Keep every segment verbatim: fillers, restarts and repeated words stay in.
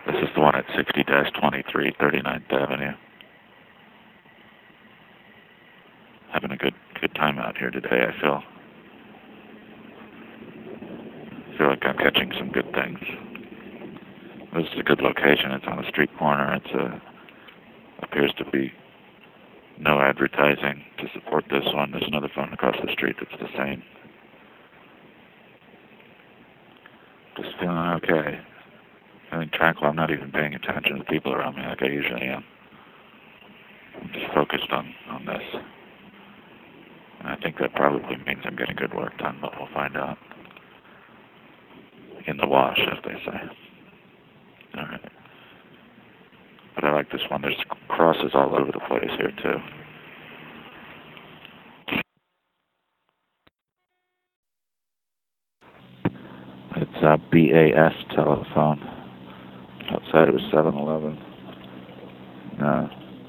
This is the one at sixty dash twenty-three, thirty-ninth Avenue. Having a good good time out here today, I feel. I feel like I'm catching some good things. This is a good location. It's on a street corner. It's a appears to be no advertising to support this one. There's another phone across the street that's the same. Just feeling okay. Feeling tranquil. I'm not even paying attention to the people around me like I usually am. I'm just focused on, on this. And I think that probably means I'm getting good work done, but we'll find out. In the wash, as they say. All right. But I like this one. There's crosses all over the place here, too. It's a B A S telephone. Outside it was seven eleven. No.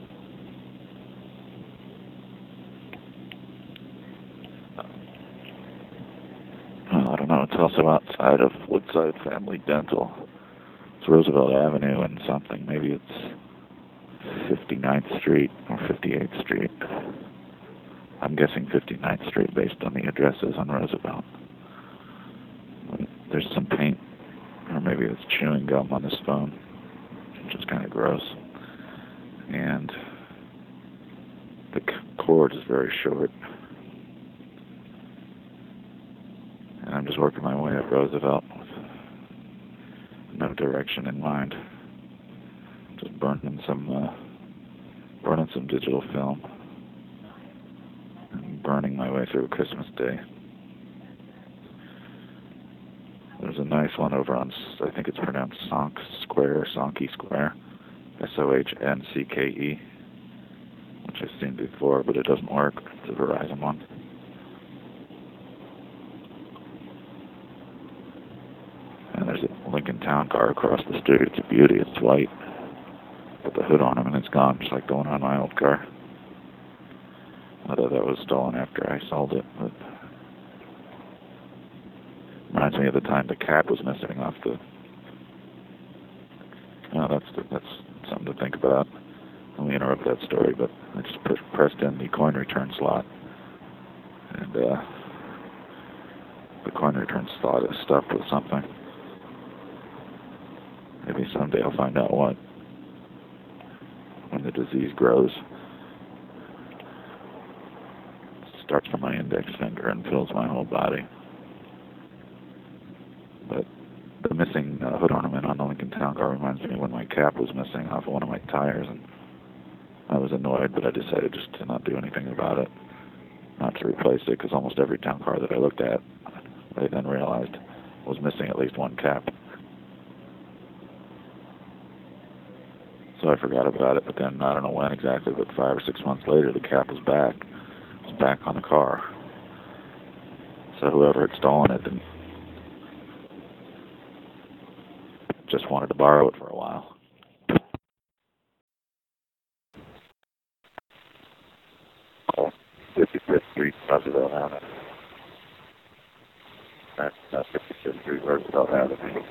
Well, I don't know. It's also outside of Woodside Family Dental. It's Roosevelt Avenue and something. Maybe it's fifty-ninth Street or fifty-eighth Street. I'm guessing fifty-ninth Street based on the addresses on Roosevelt. There's some paint, or maybe it's chewing gum on this phone, which is kind of gross. And the cord is very short. And I'm just working my way up Roosevelt with no direction in mind. Just burning some, uh, burning some digital film. And burning my way through Christmas Day. There's a nice one over on, I think it's pronounced Sonk Square, Sonky Square, S O H N C K E, which I've seen before, but it doesn't work. It's a Verizon one. And there's a Lincoln Town car across the street. It's a beauty. It's white. Put the hood on him and it's gone, just like the one on my old car. Although that was stolen after I sold it, but reminds me of the time the cap was missing off the. Oh, that's the, that's something to think about. Let me interrupt that story, but I just put, pressed in the coin return slot, and uh, the coin return slot is stuffed with something. Maybe someday I'll find out what. When the disease grows, it starts from my index finger and fills my whole body. But the missing uh, hood ornament on the Lincoln Town car reminds me when my cap was missing off of one of my tires, and I was annoyed, but I decided just to not do anything about it, not to replace it, because almost every town car that I looked at, I then realized was missing at least one cap. So I forgot about it, but then I don't know when exactly, but five or six months later, the cap was back. It was back on the car. So whoever had stolen it didn't just wanted to borrow it for a while. Oh, fifty-fifth Street, Roosevelt Avenue. That's not fifty-fifth Street, Roosevelt Avenue.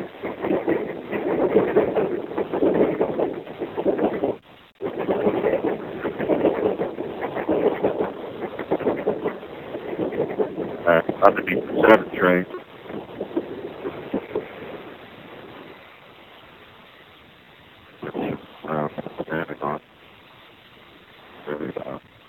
Alright, underneath the seventh train. Uh, there we go. There we go.